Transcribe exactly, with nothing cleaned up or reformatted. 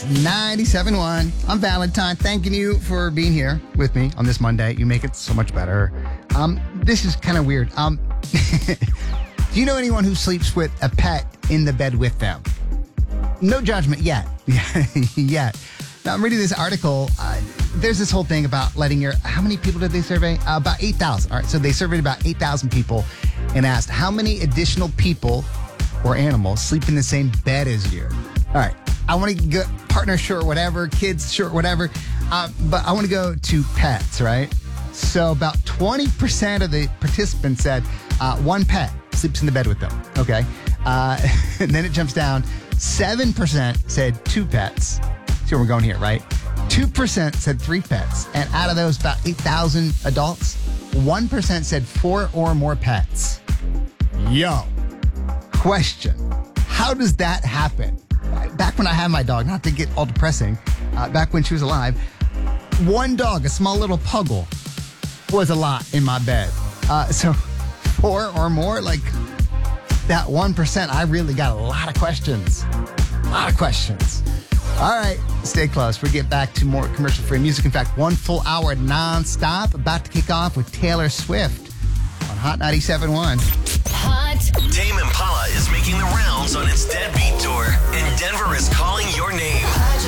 ninety-seven point one. I'm Valentine, thanking you for being here with me on this Monday. You make it so much better. Um, this is kind of weird. Um, do you know anyone who sleeps with a pet in the bed with them? No judgment yet. yet. Now, I'm reading this article. Uh, there's this whole thing about letting your... How many people did they survey? Uh, about eight thousand. All right, so they surveyed about eight thousand people and asked how many additional people or animals sleep in the same bed as you. All right, I want to go partner, sure, whatever, kids, sure, whatever. Uh, but I want to go to pets, right? So about twenty percent of the participants said uh, one pet sleeps in the bed with them. Okay. Uh, and then it jumps down. seven percent said two pets. See where we're going here, right? two percent said three pets. And out of those, about eight thousand adults, one percent said four or more pets. Yo. Question. How does that happen? Back when I had my dog, not to get all depressing, uh, back when she was alive, one dog, a small little puggle, was a lot in my bed. Uh, so four or more, like that one percent, I really got a lot of questions. A lot of questions. All right, stay close. We get back to more commercial-free music. In fact, one full hour nonstop, about to kick off with Taylor Swift on Hot ninety-seven point one. Hot. Tame Impala is making the rounds on its Deadbeat tour, and Denver is calling your name.